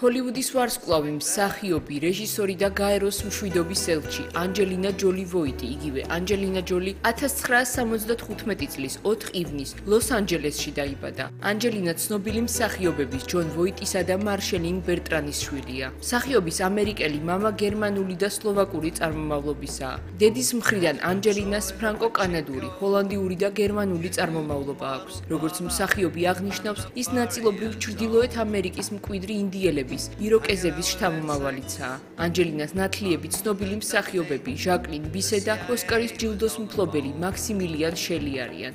ჰოლივუდის ვარსკვლავი, მსახიობი, რეჟისორი და გაეროს მშვიდობის ელჩი ანჯელინა ჯოლი ვოიტი, იგივე ანჯელინა ჯოლი 1975 წლის 4 ივნის ლოს-ანჯელესში დაიბადა. ანჯელინა ცნობილი მსახიობების ჯონ ვოიტისა და მარშელინ ბერტრანის შვილია. მსახიობის ამერიკელი მამა გერმანული და სლოვაკური წარმომავლობისაა. დედის მხრიდან ანჯელინას ფრანკო-კანადური, ჰოლანდიური და გერმანული წარმომავლობა აქვს. როგორც მსახიობი აღნიშნავს, ის ნაწილობრივ ჩრდილოეთ ამერიკის მკვიდრი ინდიელების იროკეზების შთამომავალიცაა. ანჯელინას ნათლიები ცნობილი მსახიობები ჟაკლინ ბისე და ოსკარის ჯილდოს მფლობელი მაქსიმილიან შელი არიან.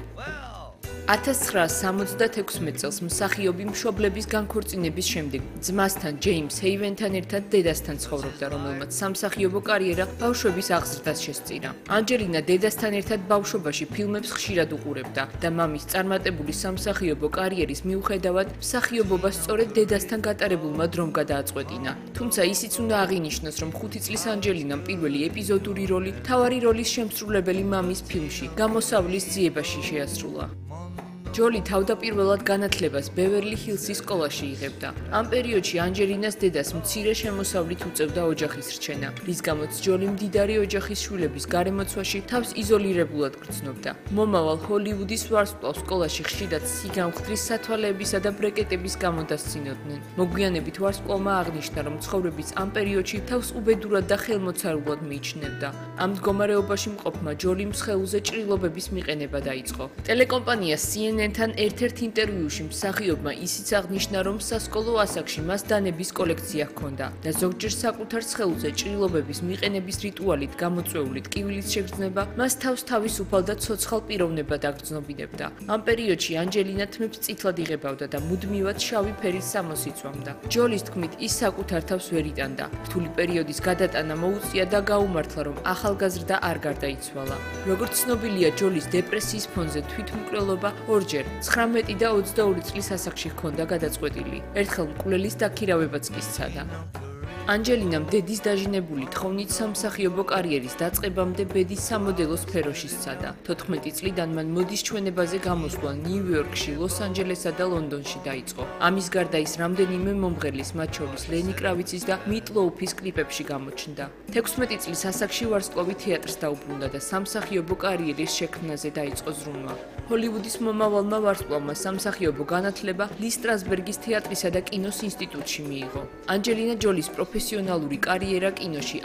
1976 წელს მსახიობი მშობლების განქორწინების შემდეგ ძმასთან ჯეიმს ჰეივენთან ერთად დედასთან ცხოვრობდა, რომელმაც სამსახიობო კარიერა ბავშვების აღზრდას შესწირა. ანჯელინა დედასთან ერთად ბავშვობაში ფილმებს ხშირად უყურებდა და მამის წარმატებული სამსახიობო კარიერის მიუხედავად მსახიობობა სწორედ დედასთან გატარებულმა დრომ გადააწყვეტინა. თუმცა ისიც უნდა აღინიშნოს, რომ 5 წლის ანჯელინამ პირველი ეპიზოდური როლი მთავარი როლის შემსრულებელი მამის ფილმში გამოსავლის ძიებაში შეასრულა. ჯოლი თავდაპირველად განათლებას ბევერლი ჰილსის სკოლაში იღებდა. ამ პერიოდში ანჯელინას დედას მცირე შემოსავლით უწევდა ოჯახის რჩენა, რის გამოც ჯოლი მდიდარი ოჯახის შვილების გარემოცვაში თავს იზოლირებულად გრძნობდა. მომავალ ჰოლივუდის ვარსკვლავ სკოლაში ხშირად სიგამხდრის სათვალეებისა და ბრეკეტების გამო დასცინოდნენ. მოგვიანებით ვარსკვლავმა აღნიშნა, რომ ცხოვრების ამ პერიოდში თავს უბედურად და ხელმოცარულად მიიჩნევდა. ამ მდგომარეობაში მყოფმა ჯოლიმ სხეულზე ჭრილობების მიყენება დაიწყო. ტელეკომპანია CNN-თან ერთ-ერთ ინტერვიუში მსახიობმა ისიც აღნიშნა, რომ სასკოლო ასაკში მას დანების კოლექცია ჰქონდა და ზოგჯერ საკუთარ სხეულზე ჭრილობების მიყენების რიტუალით გამოწვეული ტკივილის შეგრძნება მას თავს თავისუფალ და ცოცხალ პიროვნებად აგრძნობინებდა. ამ პერიოდში ანჯელინა თმებს წითლად იღებავდა და მუდმივად შავი ფერის სამოს იცვამდა. ჯოლის თქმით, ის საკუთარ თავს ვერ იტანდა. რთული პერიოდის გადატანა მოუწია და გაუმართლა, რომ ახალგაზრდა არ გარდაიცვალა. როგორც ცნობილია, ჯოლის დეპრესიის ფონზე თვითმკვლელობა ორჯერ 19 და 22 წლის ასაკში ჰქონდა გადაწყვეტილი. ერთხელ მკვლელის დაქირავებაც კი სცადა. ანჯელინამ დედის დაჟინებული თხოვნით სამსახიობო კარიერის დაწყებამდე ბედის სამოდელო სფეროში სცადა. 14 წლიდან მან მოდის ჩვენებაზე გამოსვლა ნიუ-იორკში, ლოს-ანჯელესსა და ლონდონში დაიწყო. ამის გარდა ის რამდენიმე მომღერლის, მათ შორის ლენი კრავიცის და მიტ ლოუფის კლიპებში გამოჩნდა. 16 წლის ასაკში ვარსკვლავი თეატრს დაუბრუნდა და სამსახიობო კარიერის შექმნაზე დაიწყო ზრუნვა. ჰოლივუდის მომავალმა ვარსკვლავმა სამსახიობო განათლება ლის სტრასბერგის თეატრისა და კინოს ინსტიტუტში მიიღო. ანჯელინა ჯოლის პროფესიონალური კარიერა კინოში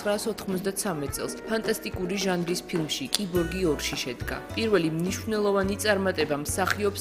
1993 წელს ფანტასტიკური ჟანრის ფილმში კიბორგი 2-ში შედგა. პირველი მნიშვნელოვანი წარმატება მსახიობს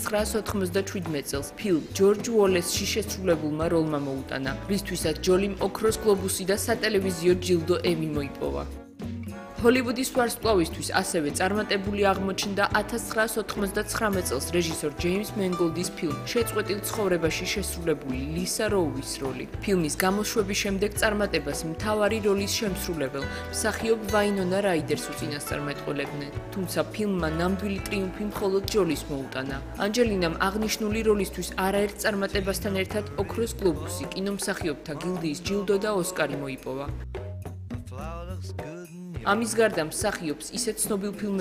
1997 წელს ფილმ ჯორჯ უოლესში შესრულებულმა როლმა მოუტანა, რისთვისაც ჯოლიმ ოქროს გლობუსი და სატელევიზიო ჯილდო ემი მოიპოვა. ჰოლივუდის ვარსკვლავისთვის ასევე წარმატებული აღმოჩნდა 1999 წელს რეჟისორ ჯეიმს მენგოლდის ფილმ შეწყვეტილ ცხოვრებაში შესრულებული ლისა როუის როლი. ფილმის გამოშვების შემდეგ წარმატებას მთავარი როლის შემსრულებელ მსახიობ ვაინონა რაიდერს უწინასწარმეტყველებდნენ. თუმცა ფილმმა ნამდვილი ტრიუმფი მხოლოდ ჯოლის მოუტანა. ანჯელინამ აღნიშნული როლისთვის არაერთ წარმატებასთან ერთად ოქროს გლობუსი, კინომსახიობთა გილდიის ჯილდო და ოსკარი მოიპოვა. ამის გარდა მსახიობს ისეთ ცნობილ ფილმებში